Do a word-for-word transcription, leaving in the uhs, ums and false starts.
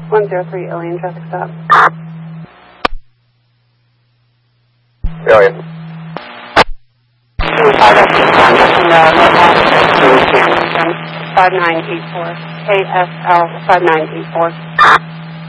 one zero three, Alien traffic stop. Alien. five nine eight four, K S L five nine eight four.